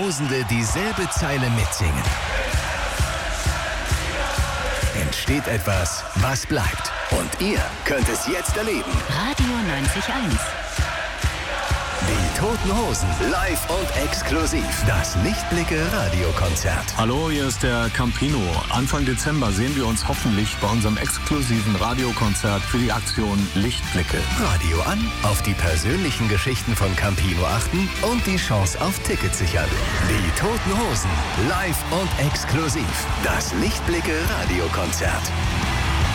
Tausende dieselbe Zeile mitsingen. Entsteht etwas, was bleibt. Und ihr könnt es jetzt erleben. Radio 90.1. Die Toten Hosen, live und exklusiv. Das Lichtblicke-Radiokonzert. Hallo, hier ist der Campino. Anfang Dezember sehen wir uns hoffentlich bei unserem exklusiven Radiokonzert für die Aktion Lichtblicke. Radio an, auf die persönlichen Geschichten von Campino achten und die Chance auf Tickets sichern. Die Toten Hosen, live und exklusiv. Das Lichtblicke-Radiokonzert.